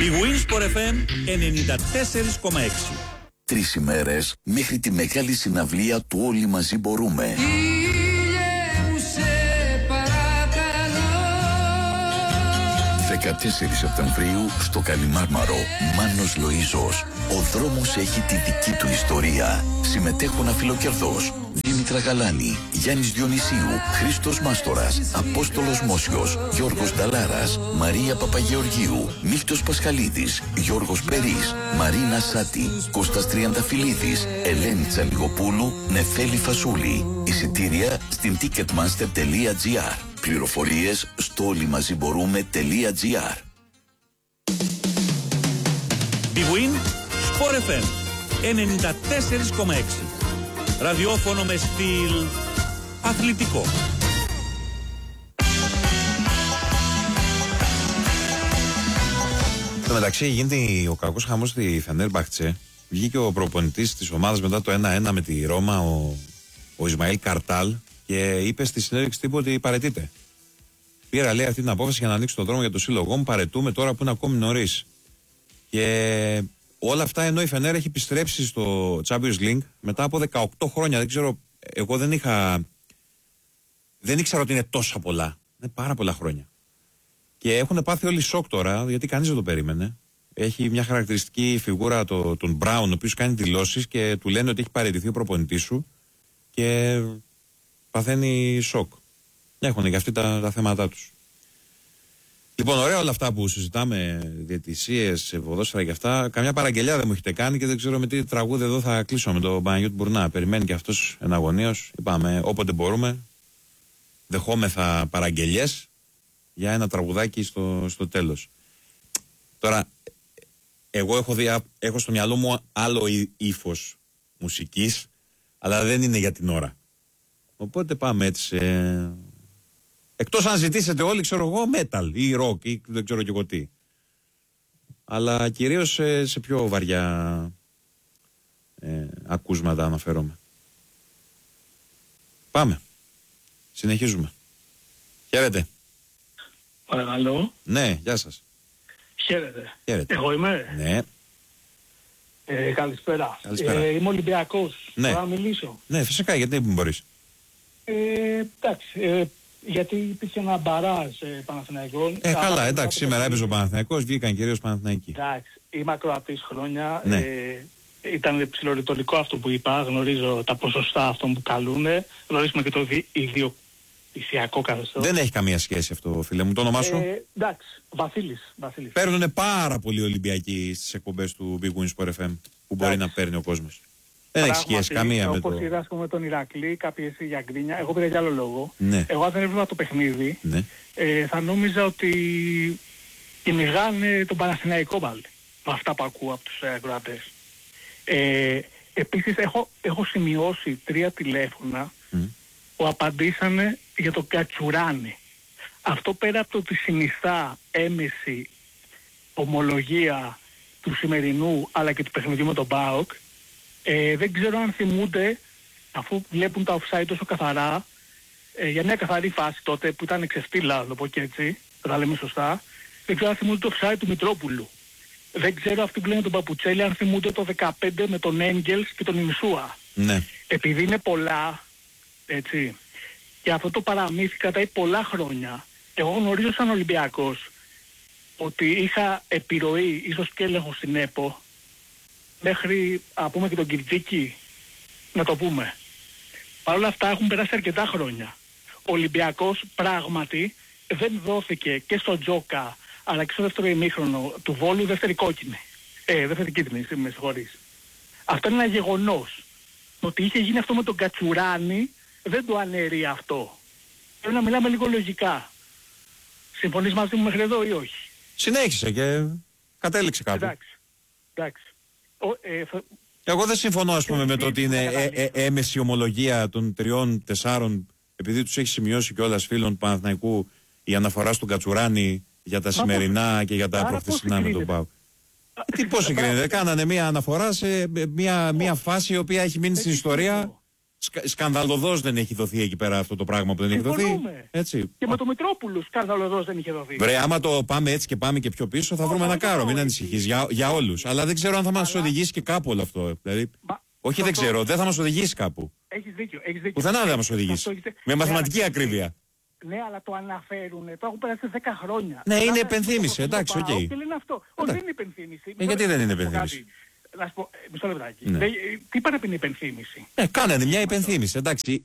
Η Winsport FM 94,6. 3 ημέρες μέχρι τη μεγάλη συναυλία του Όλοι Μαζί Μπορούμε. 14 Σεπτεμβρίου στο Καλιμάρμαρο. Μάνος Λοΐζος. Ο δρόμος έχει τη δική του ιστορία. Συμμετέχουν Αφιλοκερδός, Δήμητρα Γαλάνη, Γιάννης Διονυσίου, Χρήστος Μάστορας, Απόστολος Μόσιος, Γιώργος Νταλάρας, Μαρία Παπαγεωργίου, Μίλτος Πασχαλίδης, Γιώργος Περής, Μαρίνα Σάτη, Κώστας Τριανταφυλλίδης, Ελένη Τσαλιγοπούλου, Νεφέλη Φασούλη. Εισιτήρια στην ticketmaster.gr. Πληροφορίες στο όλοιμαζιμπορούμε.gr. Big Win Sport FM 94,6. Ραδιόφωνο με στυλ αθλητικό. Στο μεταξύ γίνεται ο κακός χαμός στη Φενέρμπαχτσε. Βγήκε ο προπονητής της ομάδας μετά το 1-1 με τη Ρώμα, ο Ισμαήλ Καρτάλ, και είπε στη συνέντευξη τύπου ότι παραιτείται. Πήρα, λέει, αυτή την απόφαση για να ανοίξει τον δρόμο για το σύλλογό μου. Παραιτούμε τώρα που είναι ακόμη νωρίς. Και όλα αυτά ενώ η Φενέρ έχει επιστρέψει στο Champions League μετά από 18 χρόνια. Δεν ξέρω, εγώ δεν ήξερα ότι είναι τόσα πολλά. Είναι πάρα πολλά χρόνια. Και έχουν πάθει όλοι σοκ τώρα, γιατί κανείς δεν το περίμενε. Έχει μια χαρακτηριστική φιγούρα τον Μπράουν, ο οποίος κάνει δηλώσεις και του λένε ότι έχει παραιτηθεί ο προπονητής σου και παθαίνει σοκ. Έχουν και αυτοί τα θέματα τους. Λοιπόν, ωραία όλα αυτά που συζητάμε, διαιτησίες, ποδόσφαιρα και αυτά. Καμιά παραγγελιά δεν μου έχετε κάνει και δεν ξέρω με τι τραγούδι εδώ θα κλείσω με τον Παναγιώτη Μπουρνά. Περιμένει και αυτός εναγωνίως. Είπαμε όποτε μπορούμε, δεχόμεθα παραγγελιές για ένα τραγουδάκι στο τέλος. Τώρα, εγώ έχω στο μυαλό μου άλλο ύφος μουσικής, αλλά δεν είναι για την ώρα. Οπότε πάμε έτσι. Εκτός αν ζητήσετε όλοι, ξέρω εγώ, metal ή rock ή δεν ξέρω και εγώ τι. Αλλά κυρίως σε πιο βαριά ακούσματα αναφέρομαι. Πάμε. Συνεχίζουμε. Χαίρετε. Παρακαλώ. Ναι, γεια σας. Χαίρετε. Χαίρετε. Εγώ είμαι. Ναι. Καλησπέρα. Καλησπέρα. Είμαι Ολυμπιακός. Ναι. Μπορώ να μιλήσω. Ναι, φυσικά, γιατί δεν μπορείς. Εντάξει. Γιατί υπήρχε ένα μπαράζ Παναθηναϊκών. Καλά, εντάξει, σήμερα έπαιζε ο Παναθηναϊκός, βγήκαν κυρίως Παναθηναϊκοί. Εντάξει, είμαι ακροατής χρόνια. Ναι. Ήταν ψιλορητορικό αυτό που είπα. Γνωρίζω τα ποσοστά αυτών που καλούν. Γνωρίζουμε και το ιδιοκτησιακό καθεστώς. Δεν έχει καμία σχέση αυτό, φίλε μου. Το όνομά σου? Εντάξει, Βασίλης. Παίρνουνε πάρα πολλοί Ολυμπιακοί στις εκπομπές του Big Win Sport FM που μπορεί να παίρνει ο κόσμος. Δεν έχει σχέση καμία με το. Όπως είδα, με τον Ηρακλή, κάποιοι για γκρίνια. Εγώ πήρα για άλλο λόγο. Ναι. Εγώ, αν δεν έβλεπα το παιχνίδι, Ναι. θα νόμιζα ότι κυνηγάνε τον Παναθηναϊκό πάλι. Με αυτά που ακούω από τους ακροατές. Επίσης, έχω σημειώσει 3 τηλέφωνα που απαντήσανε για το Κατσουράνι. Αυτό πέρα από το ότι συνιστά έμεση ομολογία του σημερινού αλλά και του παιχνιδιού με τον ΠΑΟΚ, δεν ξέρω αν θυμούνται, αφού βλέπουν τα offside τόσο καθαρά, για μια καθαρή φάση τότε που ήταν ξεφτύλα, να το πω και έτσι, θα τα λέμε σωστά, δεν ξέρω αν θυμούνται το offside του Μητρόπουλου. Δεν ξέρω αυτοί που λένε τον Παπουτσέλη αν θυμούνται το 15 με τον Έγγελς και τον Ινσούα. Ναι. Επειδή είναι πολλά, έτσι, και αυτό το παραμύθι κρατάει πολλά χρόνια. Εγώ γνωρίζω σαν Ολυμπιακός ότι είχα επιρροή, ίσως και έλεγχο στην ΕΠΟ, μέχρι, πούμε και τον Κυρτζίκη, να το πούμε. Παρ' όλα αυτά έχουν περάσει αρκετά χρόνια. Ο Ολυμπιακός πράγματι δεν δόθηκε και στο Τζόκα, αλλά και στο δεύτερο ημίχρονο του Βόλου δεύτερη κόκκινη. Δεύτερη κίτρινη, με συγχωρείς. Αυτό είναι ένα γεγονός. Το ότι είχε γίνει αυτό με τον Κατσουράνι δεν το αναιρεί αυτό. Πρέπει να μιλάμε λίγο λογικά. Συμφωνείς μαζί μου μέχρι εδώ ή όχι? Συνέχισε και κατέληξε κάπου. Εντάξει. Εγώ δεν συμφωνώ, ας πούμε, με το ότι είναι έμεση ομολογία των 3-4, επειδή τους έχει σημειώσει κιόλας φίλων του Παναθηναϊκού η αναφορά στον Κατσουράνι για τα σημερινά και για τα προχθεσινά με τον ΠΑΟΚ. Τι πώς συγκρίνεται? Κάνανε μια αναφορά σε μια φάση η οποία έχει μείνει στην ιστορία Σκανδαλωδώς δεν έχει δοθεί εκεί πέρα αυτό το πράγμα που δεν έχει δοθεί. Έτσι. Και με το Μητρόπουλο σκανδαλωδώς δεν είχε δοθεί. Βρε, άμα το πάμε έτσι και πάμε και πιο πίσω, θα βρούμε ένα κάρο. Μην ανησυχείς για όλους. Αλλά δεν ξέρω αν θα μας οδηγήσει και κάπου όλο αυτό. Δηλαδή, όχι, δεν ξέρω, δεν θα μας οδηγήσει κάπου. Έχεις δίκιο. Πουθενά δεν θα μας οδηγήσει. Με μαθηματική ακρίβεια. Ναι, αλλά το αναφέρουν. Το έχουν περάσει 10 χρόνια. Ναι, είναι υπενθύμηση. Εντάξει, οκ. Και λένε αυτό. Όχι, δεν είναι υπενθύμηση. Γιατί δεν είναι υπενθύμηση? Να σου πω, μισό λεπτάκι. Ναι. Τι είπα να πει είναι υπενθύμηση? Κάνανε μια υπενθύμηση. Εντάξει,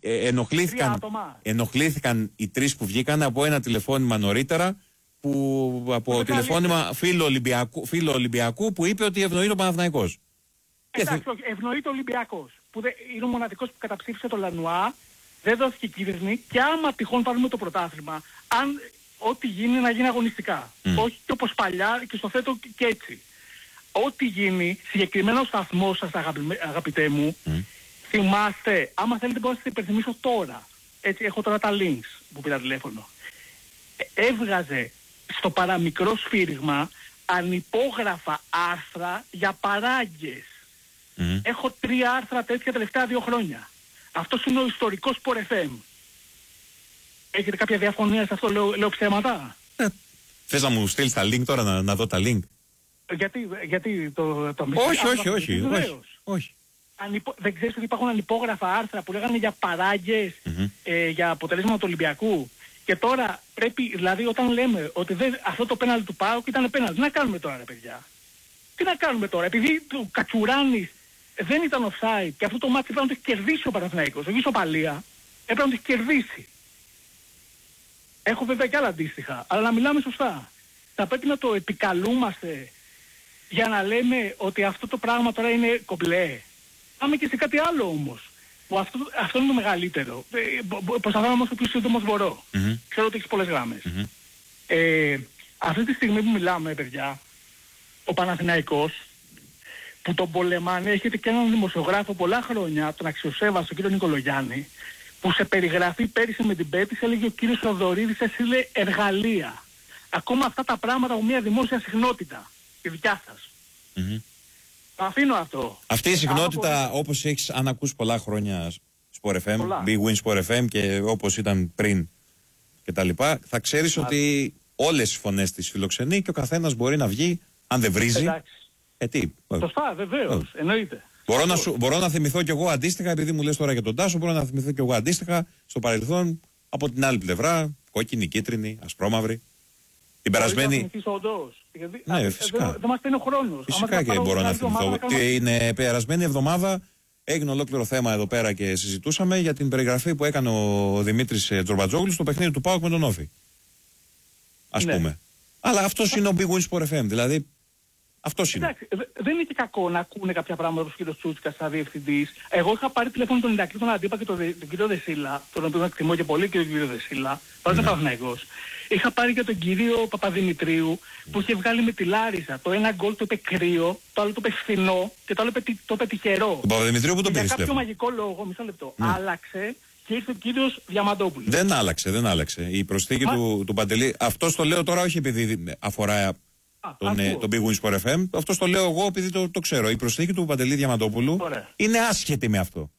ενοχλήθηκαν οι τρεις που βγήκαν από ένα τηλεφώνημα νωρίτερα. Από τηλεφώνημα φίλο Ολυμπιακού που είπε ότι ευνοεί το Παναθηναϊκός. Εντάξει, ευνοεί το Ολυμπιακός. Που είναι ο μοναδικός που καταψήφισε το Λανουά. Δεν δόθηκε κύβερνη και άμα τυχόν πάρουμε το πρωτάθλημα, αν ό,τι γίνει να γίνει αγωνιστικά. Όχι και όπως παλιά και στο θέτω και έτσι. Ό,τι γίνει, συγκεκριμένο σταθμό σας αγαπητέ μου, θυμάστε, άμα θέλετε μπορώ να σας υπενθυμίσω τώρα. Έτσι, έχω τώρα τα links που πήρα τηλέφωνο. Έβγαζε στο παραμικρό σφύριγμα ανυπόγραφα άρθρα για παράγκες. Έχω 3 άρθρα τέτοια τελευταία 2 χρόνια. Αυτός είναι ο ιστορικός Sport FM. Έχετε κάποια διαφωνία σε αυτό, λέω ψέματα? Θες να μου στείλεις τα link τώρα, να δω τα link? Γιατί το Όχι. Δεν ξέρεις ότι υπάρχουν ανυπόγραφα άρθρα που λέγανε για παράγκες, για αποτελέσματα του Ολυμπιακού. Και τώρα πρέπει, δηλαδή όταν λέμε ότι αυτό το πέναλτι του ΠΑΟΚ ήταν πέναλτι, τι να κάνουμε τώρα ρε παιδιά? Τι να κάνουμε τώρα? Επειδή του Κατσουράνης δεν ήταν offside και αυτό το μάτι έπρεπε να το έχει κερδίσει ο Παναθηναϊκός, όχι ισοπαλία, έπρεπε να το έχει κερδίσει. Έχω βέβαια και άλλα αντίστοιχα, αλλά να μιλάμε σωστά. Θα πρέπει να το επικαλούμαστε για να λέμε ότι αυτό το πράγμα τώρα είναι κομπλέ. Πάμε και σε κάτι άλλο όμως, που αυτό είναι το μεγαλύτερο. Προσπαθώ όμως το πιο σύντομος μπορώ. Ξέρω ότι έχεις πολλές γράμμες. Αυτή τη στιγμή που μιλάμε, παιδιά, ο Παναθηναϊκός, που τον πολεμάνε, έχετε και έναν δημοσιογράφο πολλά χρόνια, τον αξιοσέβαστο κύριο Νικολογιάννη, που σε περιγραφή πέρυσι με την Πέτης έλεγε ο κύριος Θοδωρίδης έστειλε εργαλεία. Ακόμα αυτά τα πράγματα από μια δημόσια συχνότητα, τη δικιά σας. Το αφήνω αυτό. Αυτή η συχνότητα, όπως έχεις αν ακούσει πολλά χρόνια Sport FM, Big Win Sport FM και όπως ήταν πριν και τα λοιπά, θα ξέρεις ότι όλες οι φωνές της φιλοξενεί και ο καθένας μπορεί να βγει, αν δεν βρίζει. Τι. Σωστά, βεβαίως, εννοείται. Μπορώ να θυμηθώ κι εγώ αντίστοιχα, επειδή μου λες τώρα για τον Τάσο, μπορώ να θυμηθώ κι εγώ αντίστοιχα στο παρελθόν από την άλλη πλευρά, κόκκινη, κίτρινη, ασπρόμαυρη. Την περασμένη. Ναι, φυσικά. Δεν μας παίρνει ο χρόνος. Φυσικά και μπορώ να θυμηθώ. Την περασμένη εβδομάδα έγινε ολόκληρο θέμα εδώ πέρα και συζητούσαμε για την περιγραφή που έκανε ο Δημήτρης Τζορμπατζόγλου στο παιχνίδι του ΠΑΟΚ με τον Όφη. Ας πούμε. Αλλά αυτός είναι ο Big Win Sport FM. Δηλαδή. Αυτός είναι. Εντάξει, δεν είναι και κακό να ακούνε κάποια πράγματα όπως ο κύριος Τσούτσικας, σαν διευθυντής. Εγώ είχα πάρει τηλέφωνο τον Ηρακλή, τον Αντίπα και τον κύριο Δεσίλα, τον οποίο εκτιμώ και πολύ και τον κύριο Δεσίλα, παρότι είναι Παναθηναϊκός. Είχα πάρει και τον κύριο Παπαδημητρίου που είχε βγάλει με τη Λάρισα. Το ένα γκολ το είπε κρύο, το άλλο το είπε φθηνό και το άλλο το είπε τυχερό. Ο Παπαδημητρίου που τον πήρε. Για κάποιο μαγικό λόγο, μισό λεπτό, άλλαξε και ήρθε ο κύριος Διαμαντόπουλος. Δεν άλλαξε. Η προσθήκη του Παντελή. Αυτό το λέω τώρα όχι επειδή αφορά τον Big Win Sport FM. Αυτό το λέω εγώ επειδή το ξέρω. Η προσθήκη του Παντελή Διαμαντόπουλου είναι άσχετη με αυτό.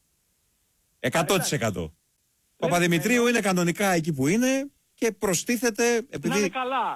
100%. Ο Παπαδημητρίου είναι κανονικά εκεί που είναι και προστίθεται επειδή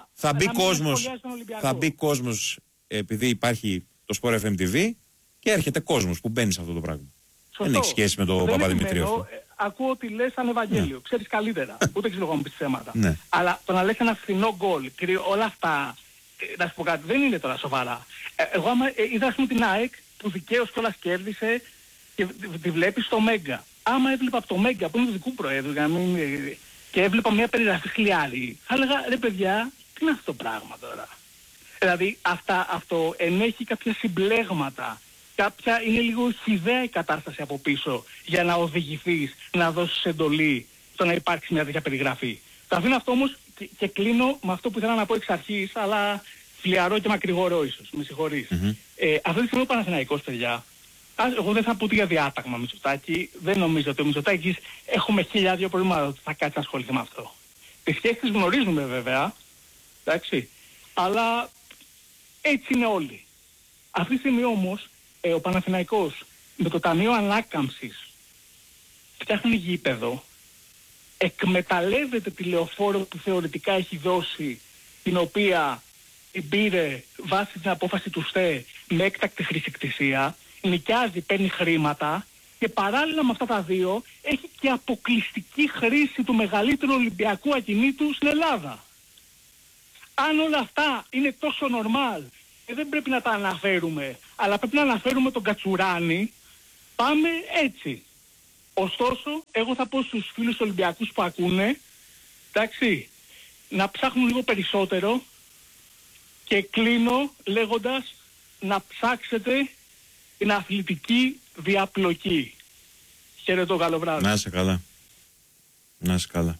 θα μπει κόσμος επειδή υπάρχει το Sport FM TV και έρχεται κόσμος που μπαίνει σε αυτό το πράγμα. Σωστό. Δεν έχει σχέση με το Παπαδημητρίου. Ακούω ότι λες σαν Ευαγγέλιο. Ξέρεις καλύτερα. Ούτε ξέρω εγώ να πεις θέματα. Αλλά το να λες ένα φθηνό γκολ, όλα αυτά. Να σου πω κάτι, δεν είναι τώρα σοβαρά. Εγώ είδα ας πούμε την ΑΕΚ που δικαίως κιόλας κέρδισε και τη βλέπει στο Μέγκα. Άμα έβλεπα από το Μέγκα που είναι του δικού προέδρου και έβλεπα μια περιγραφή χλιάρη, θα έλεγα ρε παιδιά, τι είναι αυτό το πράγμα τώρα? Δηλαδή αυτό ενέχει κάποια συμπλέγματα, είναι λίγο χυδαία η κατάσταση από πίσω για να οδηγηθείς, να δώσεις εντολή στο να υπάρξει μια τέτοια περιγραφή. Το αφήνω αυτό όμως και κλείνω με αυτό που ήθελα να πω εξ αρχής, αλλά φλιαρό και μακρηγορό ίσως, με συγχωρείς. Αυτή τη στιγμή ο Παναθηναϊκός, παιδιά, εγώ δεν θα πω για διάταγμα Μητσοτάκη, δεν νομίζω ότι ο Μητσοτάκης έχουμε 1000 προβλήματα ότι θα κάτσει να ασχοληθεί με αυτό. Τις σχέσεις τις γνωρίζουμε βέβαια, εντάξει, αλλά έτσι είναι όλοι. Αυτή τη στιγμή όμως ο Παναθηναϊκός με το Ταμείο Ανάκαμψης φτιάχνει γήπεδο, εκμεταλλεύεται τη Λεωφόρο που θεωρητικά έχει δώσει, την οποία την πήρε βάσει την απόφαση του ΣΤΕ με έκτακτη χρησικτησία, νοικιάζει, παίρνει χρήματα και παράλληλα με αυτά τα δύο έχει και αποκλειστική χρήση του μεγαλύτερου Ολυμπιακού ακινήτου στην Ελλάδα. Αν όλα αυτά είναι τόσο normal και δεν πρέπει να τα αναφέρουμε, αλλά πρέπει να αναφέρουμε τον Κατσουράνη, πάμε έτσι. Ωστόσο, εγώ θα πω στους φίλους Ολυμπιακούς που ακούνε, εντάξει, να ψάχνουν λίγο περισσότερο και κλείνω λέγοντας να ψάξετε την αθλητική διαπλοκή. Χαίρετο, καλό βράδυ. Να είσαι καλά. Να είσαι καλά.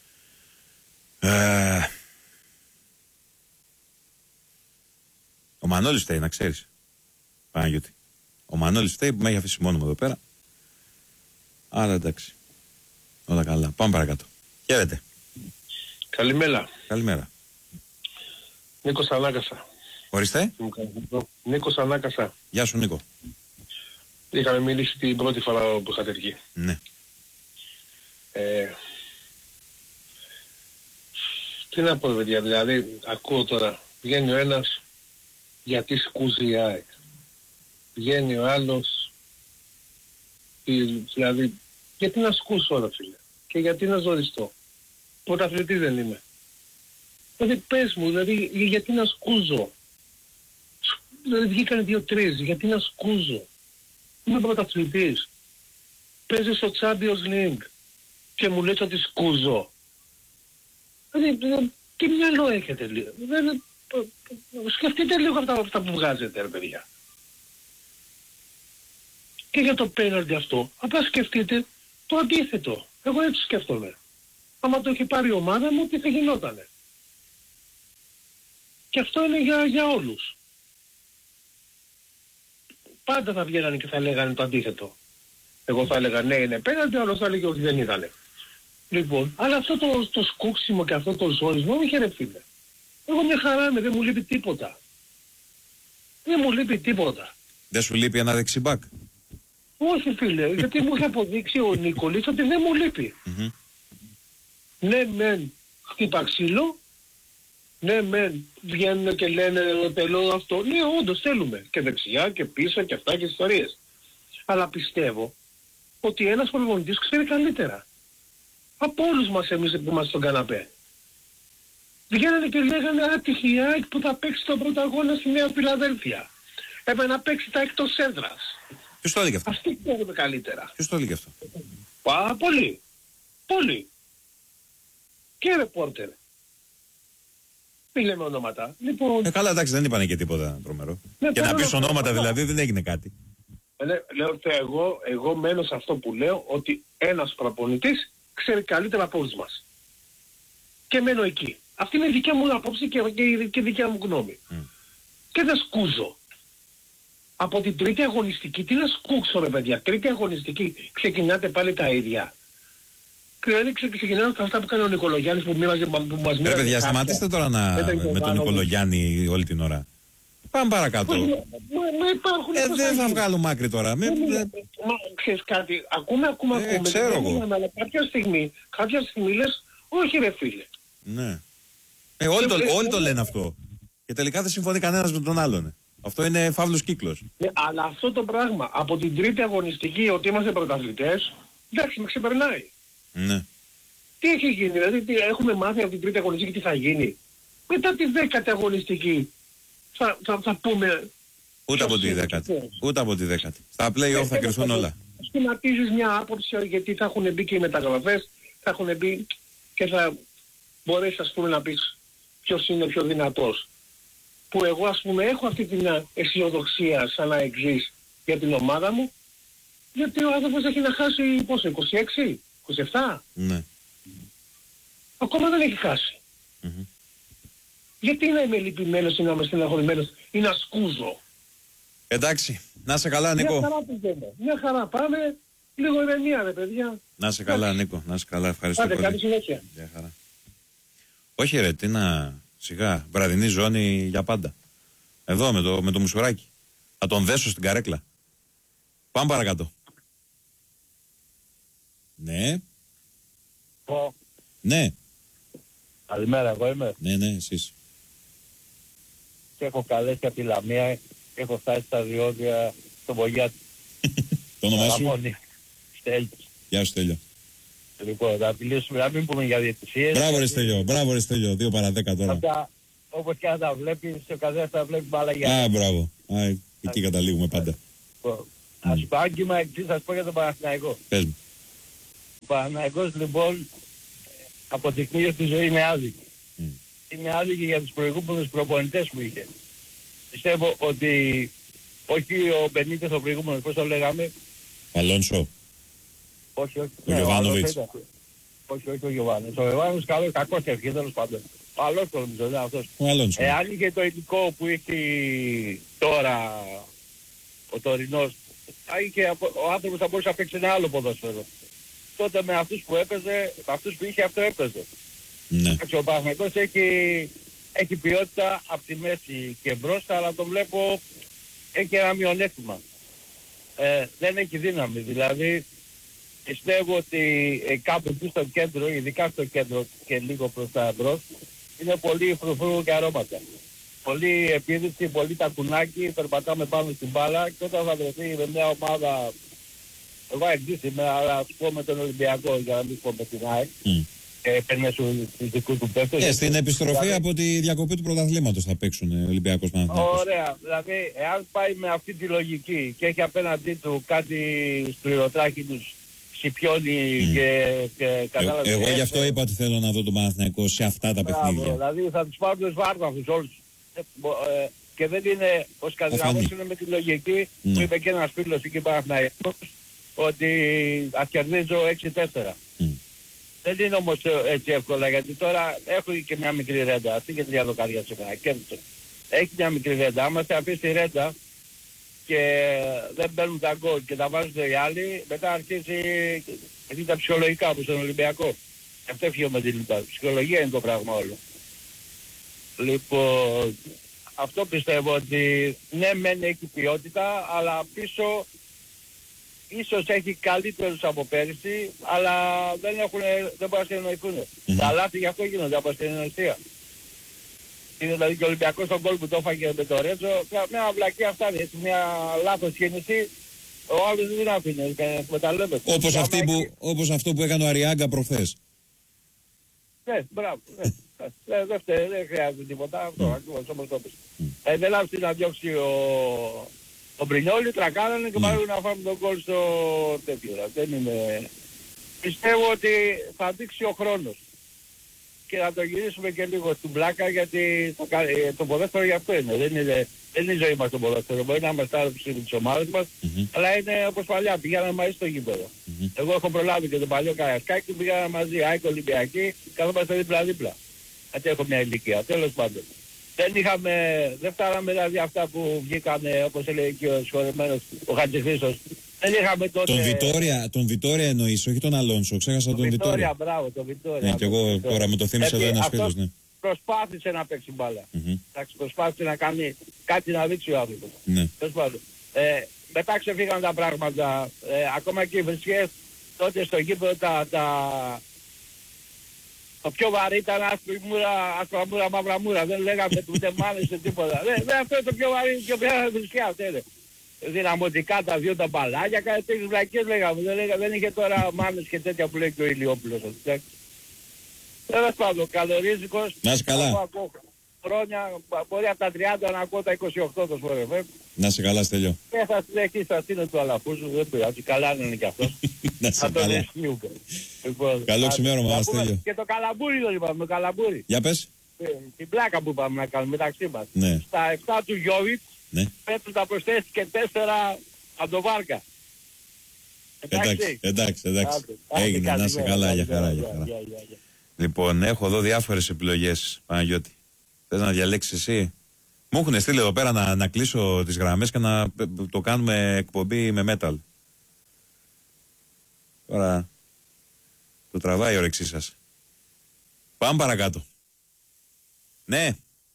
Ο Μανώλης φταίει, να ξέρεις. Παναγιώτη. Ο Μανώλης φταίει που με έχει αφήσει μόνο μου εδώ πέρα. Άρα εντάξει. Όλα καλά. Πάμε παρακάτω. Χαίρετε. Καλημέρα. Καλημέρα. Νίκος Ανάκασα. Ορίστε. Νίκος Ανάκασα. Γεια σου, Νίκο. Είχαμε μιλήσει την πρώτη φορά που είχατε βγει. Ναι. Τι να πω, παιδιά, δηλαδή ακούω τώρα, βγαίνει ο ένας γιατί σκούζει η ΑΕΚ. Βγαίνει ο άλλος, δηλαδή, γιατί να σκούσω, ρε φίλε, και γιατί να ζοριστώ. Πρωταθλητής δεν είμαι. Δηλαδή πες μου, δηλαδή γιατί να σκούζω. Δηλαδή βγήκανε 2-3, γιατί να σκούζω. Είμαι πρωταθλητής. Παίζει στο Champions League και μου λες ότι σκούζω. Δηλαδή τι μυαλό έχετε λίγο. Δηλαδή, σκεφτείτε λίγο αυτά που βγάζετε, ρε παιδιά. Και για το πέναλτι αυτό, απλά σκεφτείτε το αντίθετο. Εγώ έτσι σκέφτομαι. Άμα το έχει πάρει η ομάδα μου, τι θα γινότανε. Και αυτό είναι για όλους. Πάντα θα βγαίνανε και θα λέγανε το αντίθετο. Εγώ θα έλεγα ναι είναι πέναλτι, ο άλλος θα έλεγε ότι δεν ήτανε. Λοιπόν, αλλά αυτό το σκούξιμο και αυτό το ζόρισμα μου είχε, ρε φίλε. Εγώ μια χαρά είμαι, δεν μου λείπει τίποτα. Δεν μου λείπει τίποτα. Δεν σου λείπει ένα δεξιμπάκ? Όχι φίλε, γιατί μου είχε αποδείξει ο Νίκολης ότι δεν μου λείπει. Ναι μεν χτύπα ξύλο, ναι μεν βγαίνουν και λένε θέλω αυτό. Ναι όντως θέλουμε και δεξιά και πίσω και αυτά και ιστορίες. Αλλά πιστεύω ότι ένας προπονητής ξέρει καλύτερα από όλους μας εμείς που είμαστε στον καναπέ. Βγαίνανε και λέγανε άτυχη η ΑΕΚ που θα παίξει τον πρώτο αγώνα στη Νέα Φιλαδέλφια. Έπρεπε να παίξει τα εκτός έδρας. Ποιος το έλεγε αυτό? Αυτοί ξέρουμε καλύτερα. Ποιος το έλεγε αυτό? Πολύ. Πολύ. Και ρεπόρτερ. Μην λέμε ονόματα. Λοιπόν, Καλά, εντάξει, δεν είπανε και τίποτα τρομερό. Ναι, Και να πεις τώρα, ονόματα δηλαδή δεν έγινε κάτι. λέω ότι εγώ μένω σε αυτό που λέω, ότι ένας προπονητής ξέρει καλύτερα από όλους μας. Και μένω εκεί. Αυτή είναι η δικιά μου άποψη και δικιά μου γνώμη. Και δεν σκούζω. Από την τρίτη αγωνιστική, τι να σκούξω ρε παιδιά, τρίτη αγωνιστική ξεκινάτε πάλι τα ίδια. Δηλαδή ξεκινάω αυτά που κάνει ο Νικολογιάννης που μας μοίραζε. Ρε παιδιά, σταματήστε τώρα με τον Νικολογιάννη όλη την ώρα. Πάμε παρακάτω. Δεν θα βγάλουμε άκρη τώρα. Ξέρεις κάτι, ακούμε. Ξέρω εγώ. Αλλά κάποια στιγμή λες, όχι ρε φίλε. Ναι. Όλοι το λένε αυτό. Και τελικά δεν συμφωνεί κανένας με τον άλλον. Αυτό είναι φαύλος κύκλος. Ναι, αλλά αυτό το πράγμα από την τρίτη αγωνιστική ότι είμαστε πρωταθλητές, εντάξει, με ξεπερνάει. Ναι. Τι έχει γίνει, δηλαδή έχουμε μάθει από την τρίτη αγωνιστική τι θα γίνει. Μετά τη 10η αγωνιστική θα πούμε... Ούτε από τη 10η. Ούτε από τη 10η. Στα play-off θα κρυθούν όλα. Σχηματίζεις μια άποψη γιατί θα έχουν μπει και οι μεταγραφές, θα έχουν μπει και θα μπορέσεις ας πούμε να πεις ποιος είναι πιο δυνατός. Που εγώ ας πούμε έχω αυτή την αισιοδοξία σαν να εξής για την ομάδα μου, γιατί ο άνθρωπος έχει να χάσει πόσο, 26, 27. Ναι. Ακόμα δεν έχει χάσει. Γιατί να είμαι λυπημένος ή να είμαι στεναχωρημένος ή να σκούζω. Εντάξει, να σε καλά Νίκο. Μια χαρά πάμε, λίγο ηρεμία ρε παιδιά. Να σε καλά Νίκο, να σε καλά, ευχαριστώ πολύ. Καλή συνέχεια. Γεια χαρά. Όχι ρε, τι να... Σιγά, βραδινή ζώνη για πάντα. Εδώ με το μουσουράκι. Θα τον δέσω στην καρέκλα. Πάμε παρακάτω. Ναι. Ναι. Καλημέρα, εγώ είμαι. Ναι, εσείς. Και έχω καλέσει από τη Λαμία. Έχω φτάσει στα διόδια στο Βογιάτι. Το όνομά σου? Στέλιος. Γεια σου, Στέλιο. Λοιπόν, θα μιλήσουμε, να μην πούμε για διαιτησίες. Μπράβο ρε Στέλιο, 2 παρά 10 τώρα. Όπως και αν τα βλέπεις, ο καθένας τα βλέπει μπάλα για. Μπράβο. Εκεί καταλήγουμε πάντα. Ας πω, αν κύμα εξής, θα πω για τον Παναθηναϊκό. Πες μου. Ο Παναθηναϊκός λοιπόν αποδεικνύει ότι η ζωή είναι άδικη. Είναι άδικη για τους προηγούμενους προπονητές που είχε. Πιστεύω ότι όχι ο Μπενίτες ο προηγούμενος, πώς το λέγαμε. Αλόνσο. Όχι. Ο Γιωβάνοβιτς. Όχι ο Γιωβάνοβιτς. Ο Γιωβάνοβιτς κακός και ευχή τέλος πάντων. Ο Αλόνσο νομίζω είναι αυτός. Ο Αλόνσο. Αν είχε το υλικό που έχει τώρα ο τωρινός, ο άνθρωπος θα μπορούσε να παίξει ένα άλλο ποδόσφαιρο. Τότε με αυτούς που έπαιζε, με αυτούς που είχε αυτό έπαιζε. Ναι. Ο Παναθηναϊκός έχει ποιότητα από τη μέση και μπρος, αλλά το βλέπω έχει ένα μειονέκτημα. Δεν έχει δύναμη. Δηλαδή πιστεύω ότι κάπου εκεί στο κέντρο, ειδικά στο κέντρο και λίγο προς τα μπρος, είναι πολύ φρουφρού και αρώματα. Πολύ επίδειξη, πολύ τακουνάκι, περπατάμε πάνω στην μπάλα και όταν θα βρεθεί με μια ομάδα, εγώ εξής είμαι, αλλά ας πούμε τον Ολυμπιακό για να μην πω με την ΑΕΚ, παίρνε σου δικού του παίκτες. Στην επιστροφή από τη διακοπή του πρωταθλήματος θα παίξουν Ολυμπιακός Παναθηναϊκός. Ωραία, δηλαδή εάν πάει με αυτή τη λογική και έχει απέναντί του κάτι σκληροτράχινους, Σιπιώνει και κατάλαβε. Εγώ γι' αυτό είπα ότι θέλω να δω τον Παναθηναϊκό σε αυτά τα παιχνίδια. Δηλαδή θα τους πάρουν τους βάρβαρους όλους. Και δεν είναι, ο Σκανδιναβός είναι με τη λογική που είπε και ένας φίλος εκεί Παναθηναϊκός ότι ας κερδίζω 6-4. Δεν είναι όμως έτσι εύκολα, γιατί τώρα έχω και μια μικρή ρέντα, αυτή και 3 δοκάρια σήμερα, κέρδισε. Έχει μια μικρή ρέντα, άμα σε αφήσει τη ρέντα και δεν παίρνουν τα γκολ και τα βάζουν οι άλλοι, μετά αρχίζει τα ψυχολογικά όπως στον Ολυμπιακό. Αυτό έφυγε με την λίπα. Ψυχολογία είναι το πράγμα όλο. Λοιπόν, αυτό πιστεύω ότι ναι μεν έχει ποιότητα, αλλά πίσω ίσως έχει καλύτερους από πέρυσι, αλλά δεν μπορούν να συνεννοηθούν. Τα λάθη γι' αυτό γίνονται από συνεννοηθεία. Είναι δηλαδή και ο Ολυμπιακός στον γκολ που το έφαγε με το Ρέτζο, μια βλακία φτάνει, έτσι μια λάθος κίνηση, ο άλλος δεν άφηνε και εκμεταλλεύεται. Όπως αυτό που έκανε ο Αριάγκα προχθές. Ναι, μπράβο. Δεν χρειάζεται τίποτα, αυτό ακριβώς όπως το πες. Δεν άφησε να διώξει ο Μπρινιόλι, τρακάνανε και πάρουν να φάμε τον γκολ στο τέτοιο. Δεν είναι... Πιστεύω ότι θα δείξει ο χρόνος. Και να το γυρίσουμε και λίγο στην πλάκα, γιατί το ποδόσφαιρο γι' αυτό είναι. Δεν είναι η ζωή μας το ποδόσφαιρο. Μπορεί να είμαστε άρρωστοι της ομάδας μας, αλλά είναι όπως παλιά. Πηγαίναμε μαζί στο γήπεδο. Εγώ έχω προλάβει και τον παλιό Καρασκάκη, πήγαμε μαζί, ΑΕΚ Ολυμπιακή, καθόμαστε δίπλα-δίπλα. Γιατί έχω μια ηλικία, τέλος πάντων. Δεν φτάναμε δηλαδή αυτά που βγήκανε, όπως έλεγε και ο συγχωρεμένος ο Χατζηχρήστος. Δεν είχαμε τότε... Τον Βιτόρια εννοείς, όχι τον Αλόνσο. Ξέχασα τον Βιτόρια. Μπράβο, τον Βιτόρια. Ναι, και εγώ τώρα με το θύμισε εδώ ένας φίλος, ναι. Προσπάθησε να παίξει μπάλα. Προσπάθησε να κάνει κάτι να δείξει ο άνθρωπος. Ναι. Μετά ξεφύγαν τα πράγματα. Ακόμα και οι βρισιές τότε στο γήπεδο το πιο βαρύ ήταν άσπρα μούρα, μαύρα μούρα. Δεν λέγαμε ούτε μάνες ούτε τίποτα. Αυτό είναι το πιο βαρύ και πιο βρισκιά αυτό είναι. Δυναμωτικά τα δύο τα μπαλάκια, κάτι τέτοιες βλακίες λέγαμε. Δεν είχε τώρα μάνες και τέτοια που λέει και ο Ηλιόπουλος. Τέλος πάντων, καλορίζικος. Να είσαι καλά. Χρόνια, μπορεί από τα 30 να ακούω τα 28 το σπορεφέ. Να είσαι καλά, Στέλιο. Και θα συνεχίσει, θα στείλω του Αλαφούζου, δεν πειράζει, καλά είναι και αυτός. Να είσαι καλά. Καλό ξημέρωμα, Στέλιο. Και το καλαμπούρι το είπαμε, το καλαμπούρι. Για πες. Την πλάκα που είπαμε να κάνουμε μεταξύ μας. Ναι. Στα 7 του Γιώβιτς, πέτρου τα προσθέσει και 4 από το Βάρκα. Εντάξει. Έγινε, να είσαι καλά, για χαρά. Λοιπόν, έχω εδώ διάφορες επιλογές, Παναγιώτη. Θες να διαλέξεις εσύ? Μου έχουν στείλει εδώ πέρα να κλείσω τις γραμμές και να το κάνουμε εκπομπή με metal. Τώρα το τραβάει η όρεξή σας. Πάμε παρακάτω. Ναι.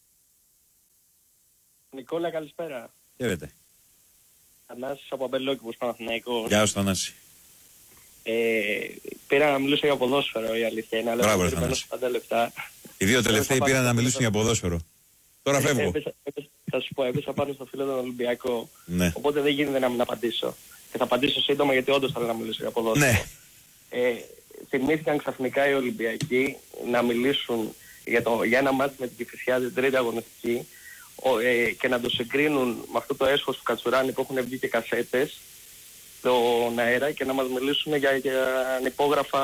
Νικόλα, καλησπέρα. Χαίρετε. Θανάσης από Αμπελόκηπος, Παναθηναϊκός. Γεια σου, Θανάση. πήρα να μιλήσω για ποδόσφαιρο, η αλήθεια είναι. Αλλά περιμένω 40 λεπτά. Οι δύο τελευταίοι πήραν να μιλήσουν για ποδόσφαιρο. Τώρα φεύγω. Θα σου πω, έπεσα πάνω στο φίλο τον Ολυμπιακό. Ναι. Οπότε δεν γίνεται να μην απαντήσω. Και θα απαντήσω σύντομα γιατί όντως θέλω να μιλήσω για ποδόσφαιρο. Ναι. Θυμήθηκαν ξαφνικά οι Ολυμπιακοί να μιλήσουν για ένα μάτι με την Κηφισιά την τρίτη αγωνιστική και να το συγκρίνουν με αυτό το έσχος του Κατσουράνη που έχουν βγει και κασέτες στον αέρα και να μας μιλήσουν για ανυπόγραφα